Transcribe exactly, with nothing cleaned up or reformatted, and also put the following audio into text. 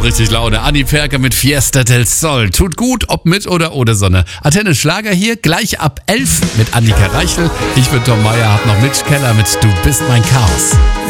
Macht richtig Laune. Anni Perker mit Fiesta del Sol. Tut gut, ob mit oder ohne Sonne. Antenne Schlager hier, gleich ab elf mit Annika Reichel. Ich bin Tom Meyer, hab noch Mitch Keller mit Du bist mein Chaos.